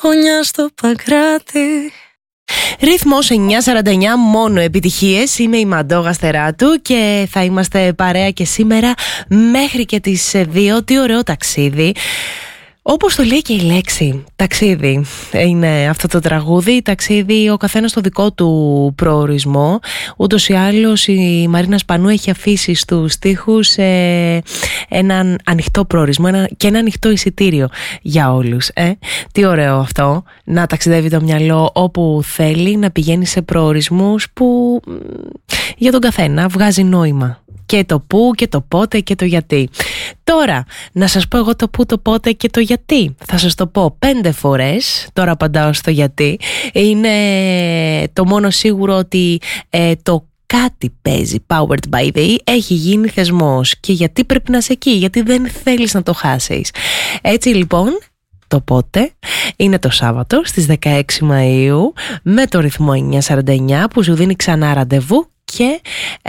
γωνιά στο Παγκράτη. Ρυθμός 949, μόνο επιτυχίες. Είμαι η Μαντώ Γαστεράτου και θα είμαστε παρέα και σήμερα μέχρι και τις 2. Τι ωραίο ταξίδι. Όπως το λέει και η λέξη, ταξίδι είναι αυτό το τραγούδι. Ταξίδι, ο καθένας στο δικό του προορισμό. Ούτως ή άλλως η Μαρίνα Σπανού έχει αφήσει στους στίχους έναν ανοιχτό προορισμό και ένα ανοιχτό εισιτήριο για όλους. Τι ωραίο αυτό, να ταξιδεύει το μυαλό όπου θέλει, να πηγαίνει σε προορισμούς που για τον καθένα βγάζει νόημα. Και το πού και το πότε και το γιατί. Τώρα, να σας πω εγώ το πού, το πότε και το γιατί. Θα σας το πω 5 φορές. Τώρα απαντάω στο γιατί. Είναι το μόνο σίγουρο ότι το κάτι παίζει Powered by the E, έχει γίνει θεσμός. Και γιατί πρέπει να είσαι εκεί, γιατί δεν θέλεις να το χάσεις. Έτσι λοιπόν, το πότε είναι το Σάββατο στις 16 Μαΐου με το ρυθμό 949 που σου δίνει ξανά ραντεβού και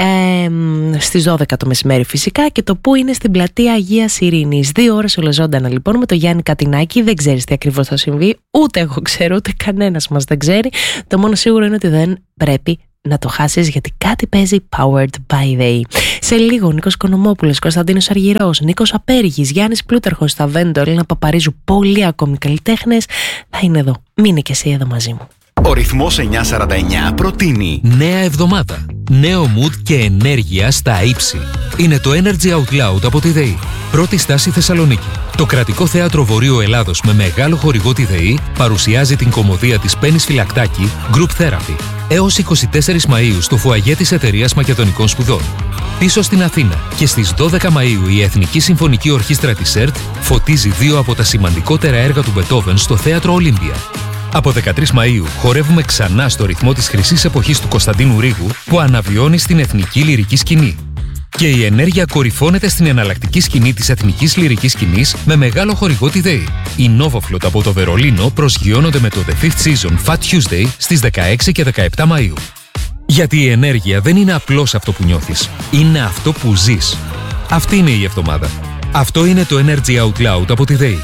στις 12 το μεσημέρι φυσικά, και το που είναι στην πλατεία Αγίας Ειρήνης. 2 ώρες ολοζώντανα λοιπόν με το Γιάννη Κατινάκη. Δεν ξέρεις τι ακριβώς θα συμβεί, ούτε εγώ ξέρω, ούτε κανένας μας δεν ξέρει. Το μόνο σίγουρο είναι ότι δεν πρέπει να το χάσεις, γιατί κάτι παίζει Powered by the E. Σε λίγο Νίκος Κονομόπουλος, Κωνσταντίνος Αργυρός, Νίκος Απέργης, Γιάννης Πλούταρχος, Σταβέντο, Έλληνα Παπαρίζου, πολλοί ακόμη καλλιτέχνες θα είναι εδώ. Μείνε και εσύ εδώ μαζί μου. Ο ρυθμός 949 προτείνει νέα εβδομάδα, νέο mood και ενέργεια στα ύψη. Είναι το Energy Out Loud από τη ΔΕΗ. Πρώτη στάση Θεσσαλονίκη. Το κρατικό θέατρο Βορείου Ελλάδος με μεγάλο χορηγό τη ΔΕΗ παρουσιάζει την κωμωδία της Πέννης Φυλακτάκη Group Therapy έως 24 Μαΐου στο φουαγέ της Εταιρείας Μακεδονικών Σπουδών. Πίσω στην Αθήνα και στις 12 Μαΐου η Εθνική Συμφωνική Ορχήστρα της ΕΡΤ φωτίζει 2 από τα σημαντικότερα έργα του Μπετόβεν στο θέατρο Ολύμπια. Από 13 Μαΐου χορεύουμε ξανά στο ρυθμό της χρυσής εποχής του Κωνσταντίνου Ρήγου που αναβιώνει στην εθνική λυρική σκηνή. Και η ενέργεια κορυφώνεται στην εναλλακτική σκηνή της εθνικής λυρικής σκηνής με μεγάλο χορηγό τη ΔΕΗ. Οι Novafloat από το Βερολίνο προσγειώνονται με το The Fifth Season Fat Tuesday στις 16 και 17 Μαΐου. Γιατί η ενέργεια δεν είναι απλώς αυτό που νιώθεις, είναι αυτό που ζεις. Αυτή είναι η εβδομάδα. Αυτό είναι το Energy Out Loud από τη ΔΕΗ.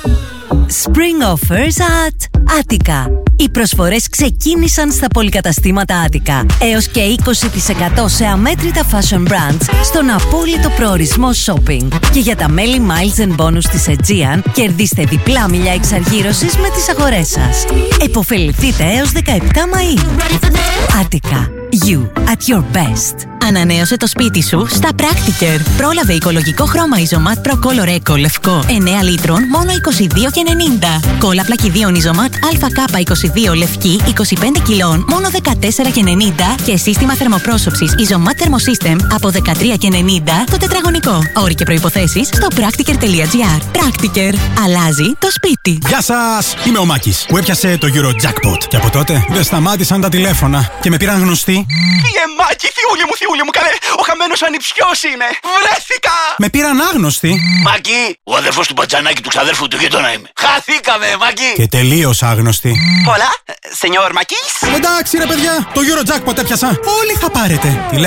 Spring offers at Attica. Οι προσφορές ξεκίνησαν στα πολυκαταστήματα Attica. Έως και 20% σε αμέτρητα fashion brands στον απόλυτο προορισμό shopping. Και για τα μέλη Miles and Bonus της Aegean, κερδίστε διπλά μιλιά εξαργύρωσης με τις αγορές σας. Εποφεληθείτε έως 17 Μαΐου. Attica. You at your best. Ανανέωσε το σπίτι σου στα Practicare. Πρόλαβε οικολογικό χρώμα Isomat Pro Color Eco λευκό 9 λίτρων μόνο 22,90. Κόλλα πλακιδίων Isomat ΑΚ22 λευκή 25 κιλών μόνο 14,90. Και σύστημα θερμοπρόσωψης Isomat Thermosystem από 13,90 το τετραγωνικό. Όροι και προϋποθέσεις στο practicare.gr. Practicare. Αλλάζει το σπίτι. Γεια σας! Είμαι ο Μάκης που έπιασε το Eurojackpot. Και από τότε δεν σταμάτησαν τα τηλέφωνα και με πήραν γνωστοί. Μάκη, θειούλη μου, καλέ, ο χαμένος ανιψιός είμαι. Βρέθηκα! Με πήραν άγνωστοι. Μάκη, ο αδερφός του μπατζανάκι του ξαδέρφου του γείτονα είμαι. Χαθήκαμε, Μάκη. Και τελείως άγνωστοι. Hola, señor Μάκης. Εντάξει ρε παιδιά, το Eurojackpot έπιασα. Όλοι θα πάρετε.